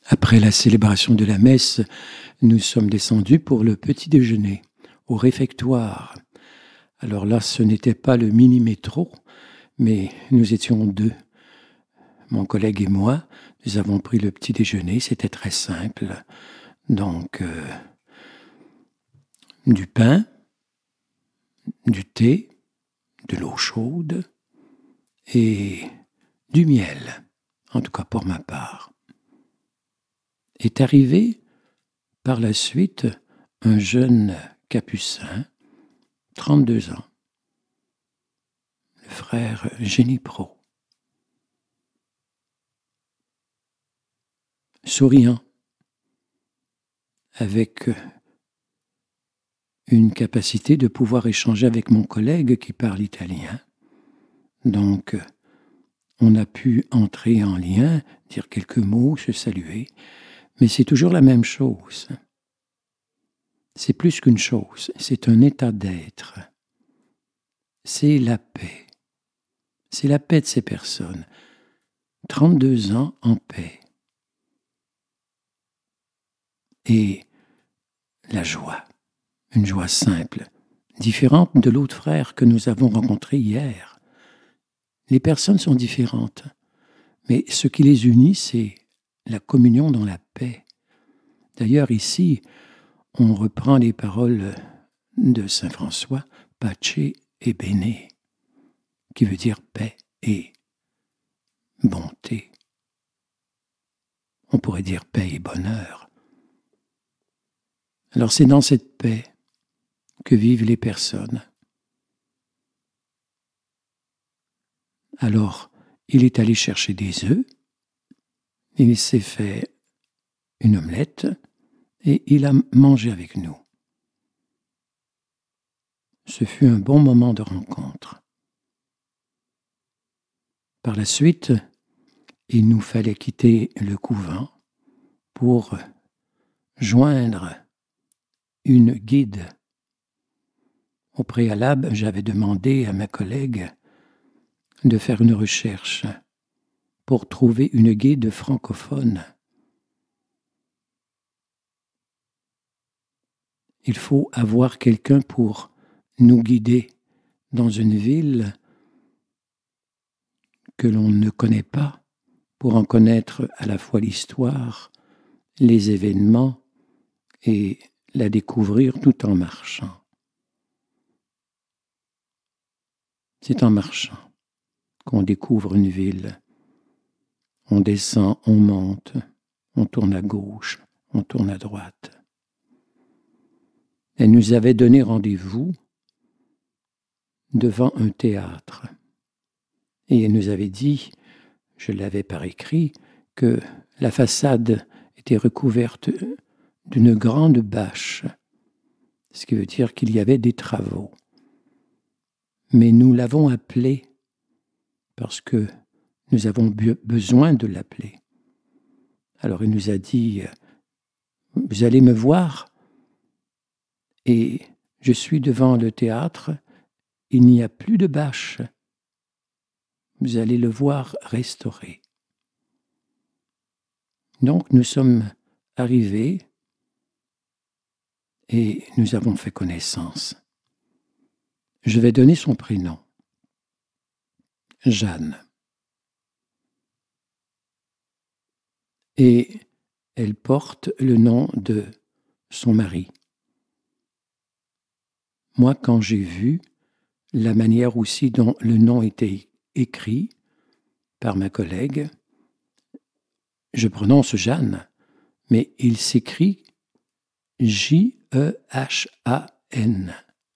Après la célébration de la messe, nous sommes descendus pour le petit déjeuner, au réfectoire. Alors là, ce n'était pas le mini-métro, mais nous étions deux. Mon collègue et moi, nous avons pris le petit déjeuner, c'était très simple. Donc, du pain, du thé, de l'eau chaude et du miel, en tout cas pour ma part. Est arrivé par la suite un jeune capucin, 32 ans, le frère Génipro, souriant, avec une capacité de pouvoir échanger avec mon collègue qui parle italien. Donc, on a pu entrer en lien, dire quelques mots, se saluer, mais c'est toujours la même chose. C'est plus qu'une chose, c'est un état d'être. C'est la paix. C'est la paix de ces personnes. 32 ans en paix. Et la joie, une joie simple, différente de l'autre frère que nous avons rencontré hier. Les personnes sont différentes, mais ce qui les unit, c'est la communion dans la paix. D'ailleurs, ici, on reprend les paroles de saint François, pace et bene, qui veut dire paix et bonté. On pourrait dire paix et bonheur. Alors c'est dans cette paix que vivent les personnes. Alors, il est allé chercher des œufs, il s'est fait une omelette et il a mangé avec nous. Ce fut un bon moment de rencontre. Par la suite, il nous fallait quitter le couvent pour joindre une guide. Au préalable, j'avais demandé à ma collègue de faire une recherche pour trouver une guide francophone. Il faut avoir quelqu'un pour nous guider dans une ville que l'on ne connaît pas, pour en connaître à la fois l'histoire, les événements et la découvrir tout en marchant. C'est en marchant qu'on découvre une ville. On descend, on monte, on tourne à gauche, on tourne à droite. Elle nous avait donné rendez-vous devant un théâtre. Et elle nous avait dit, je l'avais par écrit, que la façade était recouverte d'une grande bâche, ce qui veut dire qu'il y avait des travaux. Mais nous l'avons appelée parce que nous avons besoin de l'appeler. Alors il nous a dit, vous allez me voir et je suis devant le théâtre, il n'y a plus de bâche. Vous allez le voir restauré. Donc nous sommes arrivés et nous avons fait connaissance. Je vais donner son prénom. Jeanne. Et elle porte le nom de son mari. Moi, quand j'ai vu la manière aussi dont le nom était écrit par ma collègue, je prononce Jeanne, mais il s'écrit J-E-H-A-N.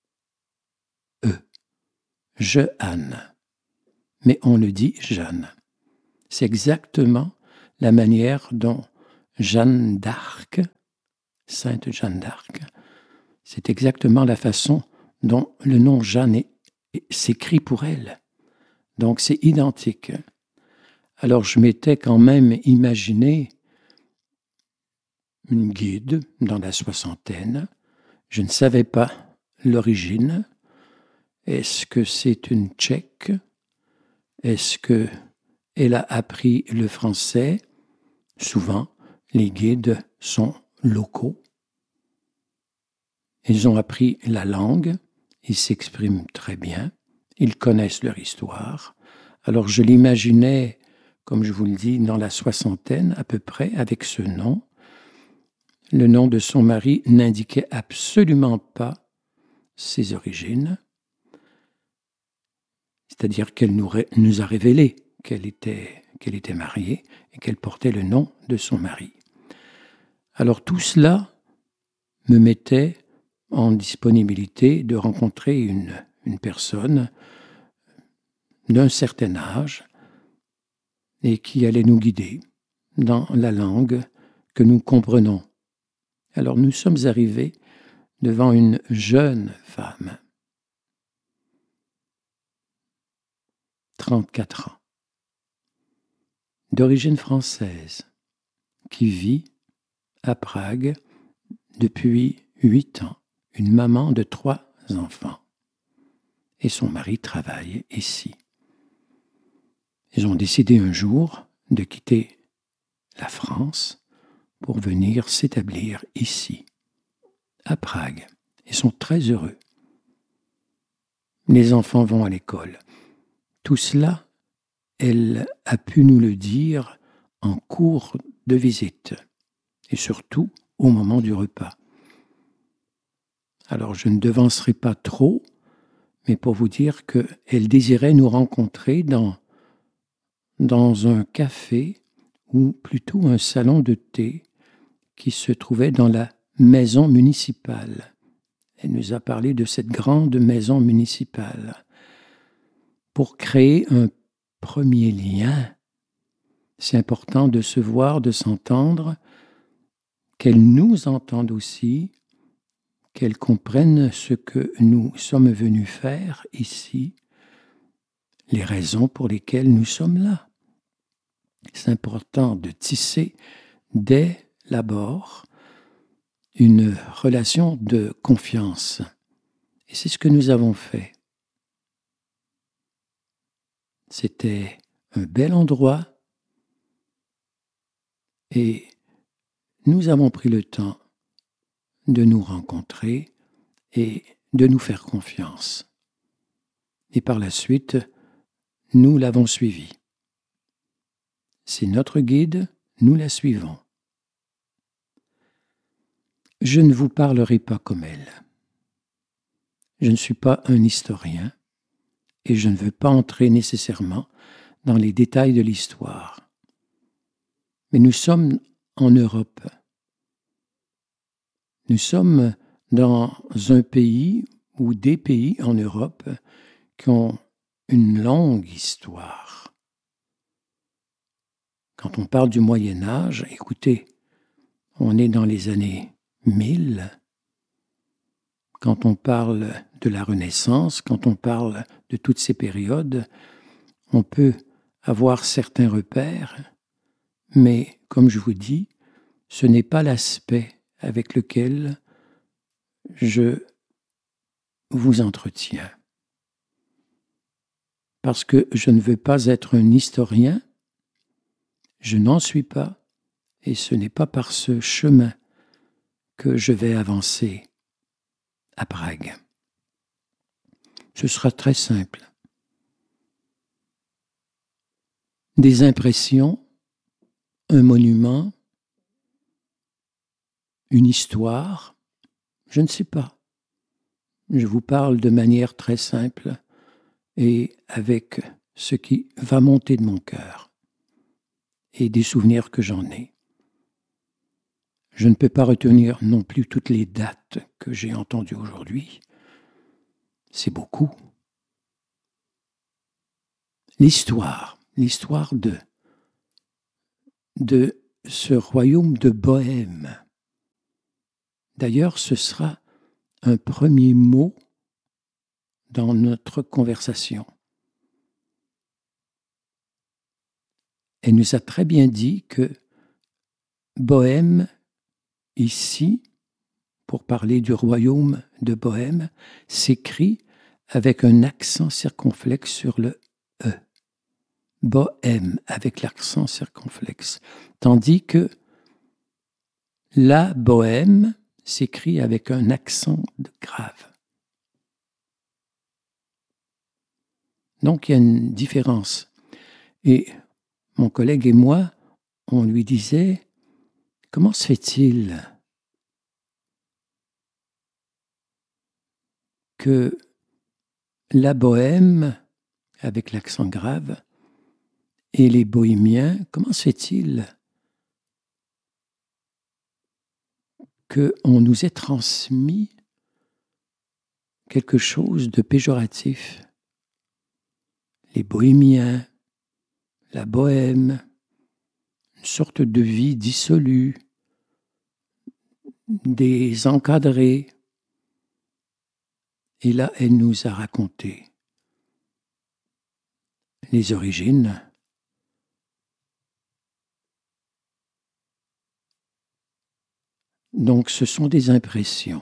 Jeanne. Mais on le dit Jeanne. C'est exactement la manière dont Jeanne d'Arc, Sainte Jeanne d'Arc, c'est exactement la façon dont le nom Jeanne s'écrit pour elle. Donc c'est identique. Alors je m'étais quand même imaginé une guide dans la soixantaine. Je ne savais pas l'origine. Est-ce que c'est une Tchèque? Est-ce qu'elle a appris le français? Souvent, Les guides sont locaux. Ils ont appris la langue, ils s'expriment très bien, ils connaissent leur histoire. Alors je l'imaginais, comme je vous le dis, dans la soixantaine à peu près, avec ce nom. Le nom de son mari n'indiquait absolument pas ses origines, c'est-à-dire qu'elle nous a révélé qu'elle était mariée et qu'elle portait le nom de son mari. Alors tout cela me mettait en disponibilité de rencontrer une personne d'un certain âge et qui allait nous guider dans la langue que nous comprenons. Alors nous sommes arrivés devant une jeune femme, 34 ans, d'origine française, qui vit à Prague depuis 8 ans, une maman de 3 enfants. Et son mari travaille ici. Ils ont décidé un jour de quitter la France pour venir s'établir ici, à Prague. Ils sont très heureux. Les enfants vont à l'école. Tout cela, elle a pu nous le dire en cours de visite et surtout au moment du repas. Alors je ne devancerai pas trop, mais pour vous dire qu'elle désirait nous rencontrer dans un café ou plutôt un salon de thé qui se trouvait dans la maison municipale. Elle nous a parlé de cette grande maison municipale. Pour créer un premier lien, c'est important de se voir, de s'entendre, qu'elle nous entende aussi, qu'elle comprenne ce que nous sommes venus faire ici, les raisons pour lesquelles nous sommes là. C'est important de tisser dès l'abord une relation de confiance. Et c'est ce que nous avons fait. C'était un bel endroit et nous avons pris le temps de nous rencontrer et de nous faire confiance. Et par la suite, nous l'avons suivie. C'est notre guide, nous la suivons. Je ne vous parlerai pas comme elle. Je ne suis pas un historien et je ne veux pas entrer nécessairement dans les détails de l'histoire. Mais nous sommes en Europe. Nous sommes dans un pays ou des pays en Europe qui ont une longue histoire. Quand on parle du Moyen Âge, écoutez, on est dans les années 1000. Quand on parle de la Renaissance, quand on parle de toutes ces périodes, on peut avoir certains repères, mais comme je vous dis, ce n'est pas l'aspect avec lequel je vous entretiens. Parce que je ne veux pas être un historien, je n'en suis pas, et ce n'est pas par ce chemin que je vais avancer à Prague. Ce sera très simple. Des impressions, un monument, une histoire, je ne sais pas. Je vous parle de manière très simple et avec ce qui va monter de mon cœur et des souvenirs que j'en ai. Je ne peux pas retenir non plus toutes les dates que j'ai entendues aujourd'hui. C'est beaucoup. L'histoire de ce royaume de Bohême. D'ailleurs, ce sera un premier mot dans notre conversation. Elle nous a très bien dit que Bohême, ici, pour parler du royaume de Bohême, s'écrit avec un accent circonflexe sur le E. Bohême, avec l'accent circonflexe. Tandis que La Bohème s'écrit avec un accent grave. Donc il y a une différence. Et mon collègue et moi, on lui disait, comment se fait-il que la Bohème, avec l'accent grave, et les bohémiens, comment se fait-il qu'on nous ait transmis quelque chose de péjoratif? Les bohémiens, la bohème, une sorte de vie dissolue, des encadrés. Et là, elle nous a raconté les origines. Donc ce sont des impressions.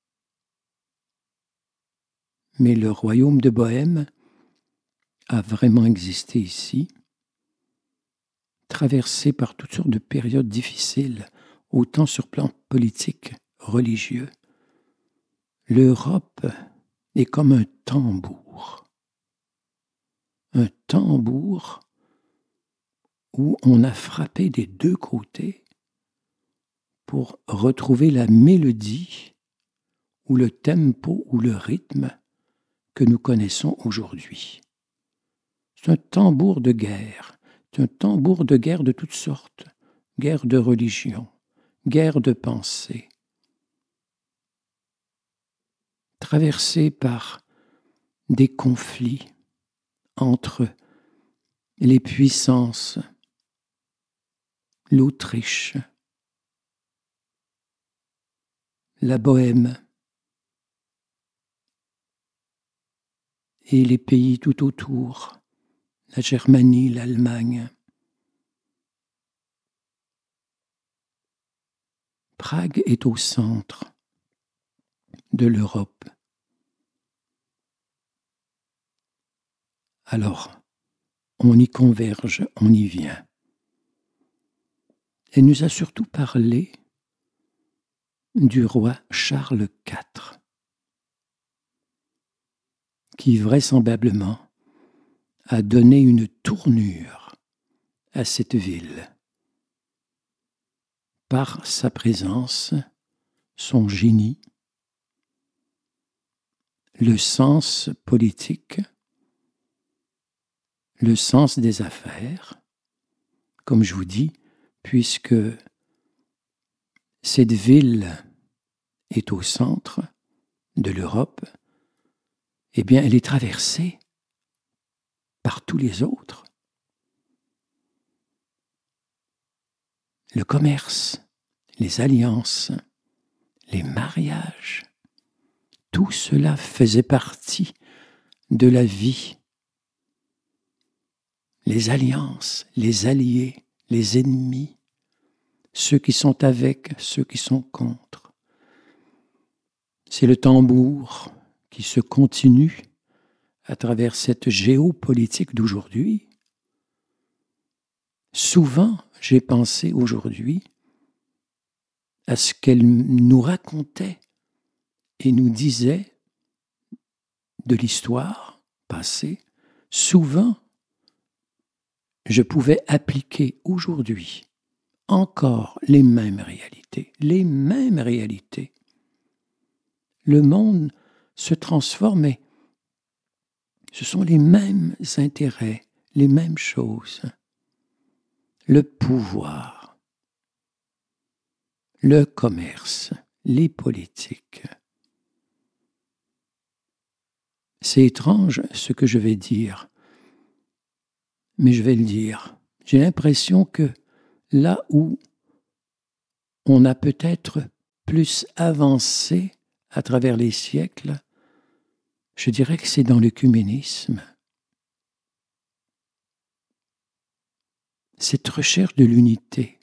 Mais le royaume de Bohême a vraiment existé ici, traversé par toutes sortes de périodes difficiles, autant sur plan politique, religieux. L'Europe est comme un tambour où on a frappé des deux côtés pour retrouver la mélodie ou le tempo ou le rythme que nous connaissons aujourd'hui. C'est un tambour de guerre, c'est un tambour de guerre de toutes sortes, guerre de religion, guerre de pensée, traversée par des conflits entre les puissances, l'Autriche, la Bohême et les pays tout autour, la Germanie, l'Allemagne. Prague est au centre de l'Europe. Alors, on y converge, on y vient. Elle nous a surtout parlé du roi Charles IV, qui vraisemblablement a donné une tournure à cette ville par sa présence, son génie, le sens politique, le sens des affaires, comme je vous dis, puisque cette ville est au centre de l'Europe, eh bien, elle est traversée par tous les autres. Le commerce, les alliances, les mariages, tout cela faisait partie de la vie. Les alliances, les alliés, les ennemis, ceux qui sont avec, ceux qui sont contre. C'est le tambour qui se continue à travers cette géopolitique d'aujourd'hui. Souvent, j'ai pensé aujourd'hui à ce qu'elle nous racontait et nous disait de l'histoire passée. Souvent, je pouvais appliquer aujourd'hui encore les mêmes réalités. Le monde se transforme et ce sont les mêmes intérêts, les mêmes choses. Le pouvoir, le commerce, les politiques. C'est étrange ce que je vais dire, mais je vais le dire. J'ai l'impression que là où on a peut-être plus avancé à travers les siècles, je dirais que c'est dans l'œcuménisme. Cette recherche de l'unité,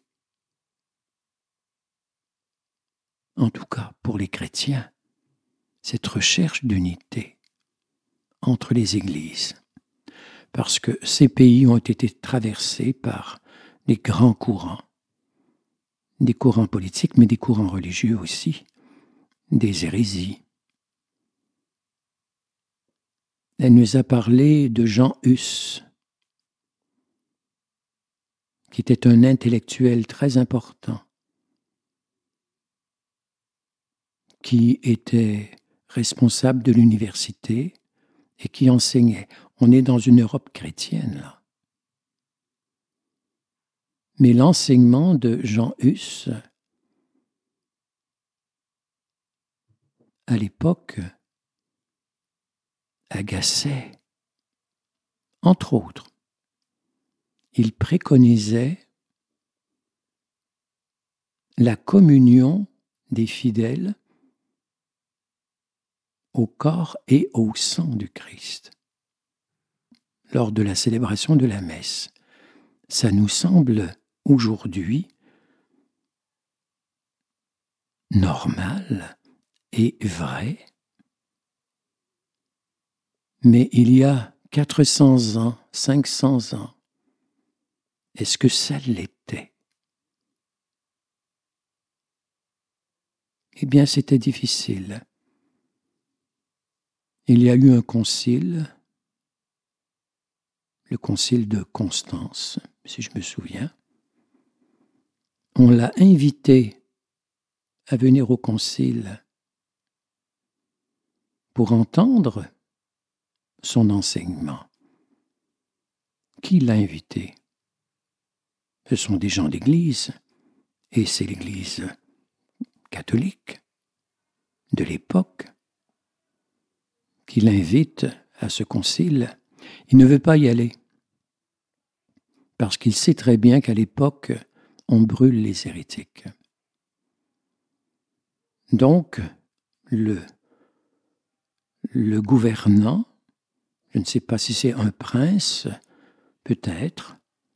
en tout cas pour les chrétiens, cette recherche d'unité entre les églises, parce que ces pays ont été traversés par des grands courants, des courants politiques, mais des courants religieux aussi, des hérésies. Elle nous a parlé de Jean Hus, qui était un intellectuel très important, qui était responsable de l'université et qui enseignait. On est dans une Europe chrétienne, là. Mais l'enseignement de Jean Hus, à l'époque, agaçait. Entre autres, il préconisait la communion des fidèles au corps et au sang du Christ lors de la célébration de la messe. Ça nous semble aujourd'hui normal et vrai, mais il y a 400 ans, 500 ans, est-ce que ça l'était? Eh bien, c'était difficile. Il y a eu un concile, le concile de Constance, si je me souviens. On l'a invité à venir au concile pour entendre son enseignement. Qui l'a invité? Ce sont des gens d'Église, et c'est l'Église catholique de l'époque qui l'invite à ce concile. Il ne veut pas y aller, parce qu'il sait très bien qu'à l'époque, on brûle les hérétiques. Donc, le gouvernant, je ne sais pas si c'est un prince, peut-être,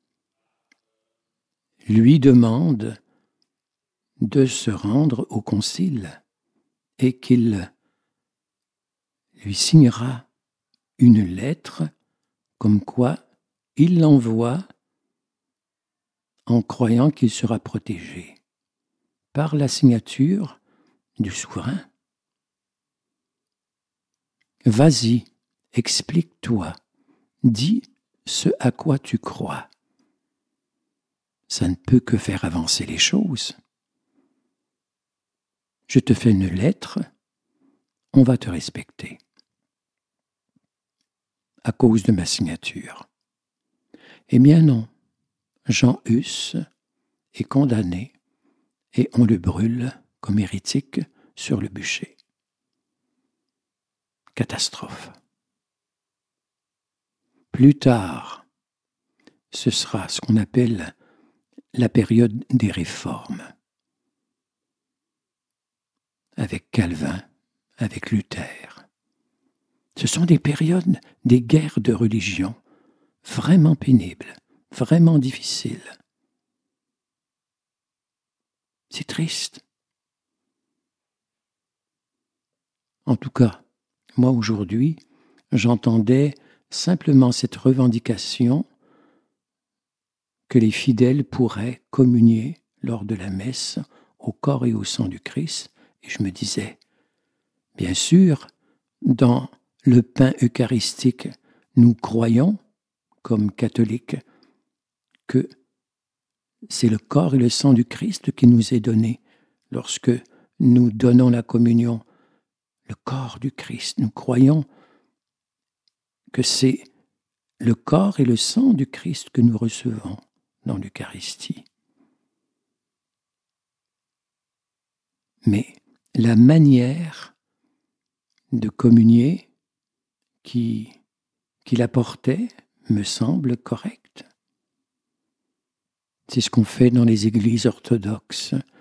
lui demande de se rendre au concile et qu'il lui signera une lettre comme quoi il l'envoie en croyant qu'il sera protégé par la signature du souverain. Vas-y, explique-toi, dis ce à quoi tu crois. Ça ne peut que faire avancer les choses. Je te fais une lettre, on va te respecter à cause de ma signature. Eh bien non, Jean Hus est condamné et on le brûle comme hérétique sur le bûcher. Catastrophe. Plus tard, ce sera ce qu'on appelle la période des réformes, avec Calvin, avec Luther. Ce sont des périodes, des guerres de religion, vraiment pénibles, vraiment difficiles. C'est triste. En tout cas, moi aujourd'hui, j'entendais simplement cette revendication que les fidèles pourraient communier lors de la messe au corps et au sang du Christ, et je me disais, bien sûr, dans le pain eucharistique, nous croyons, comme catholiques, que c'est le corps et le sang du Christ qui nous est donné lorsque nous donnons la communion, le corps du Christ. Nous croyons que c'est le corps et le sang du Christ que nous recevons dans l'Eucharistie. Mais la manière de communier qu'il apportait me semble correcte. C'est ce qu'on fait dans les églises orthodoxes